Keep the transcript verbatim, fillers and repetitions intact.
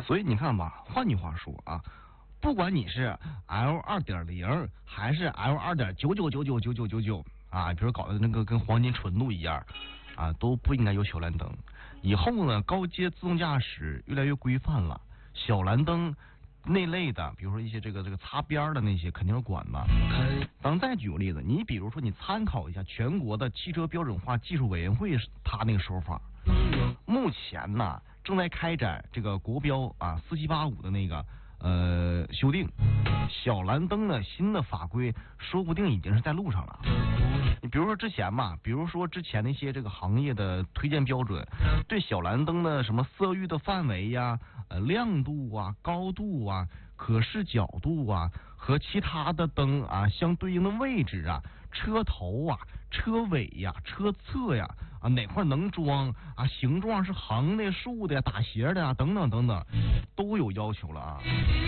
所以你看吧，换句话说啊，不管你是 L 二点零 还是 L 二点九九九九九九九九啊，比如搞的那个跟黄金纯度一样啊，都不应该有小蓝灯。以后呢，高阶自动驾驶越来越规范了，小蓝灯那类的，比如说一些这个这个擦边的那些，肯定要管吧。咱再举个例子，你比如说你参考一下全国的汽车标准化技术委员会他那个说法，目前呢正在开展这个国标啊四七八五的那个呃修订，小蓝灯的新的法规说不定已经是在路上了。你比如说之前嘛，比如说之前那些这个行业的推荐标准，对小蓝灯的什么色域的范围呀、呃亮度啊、高度啊、可视角度啊和其他的灯啊相对应的位置啊、车头啊、车尾呀、车侧呀啊哪块能装啊、形状是横的、竖的、打斜的啊等等等等，都有要求了啊。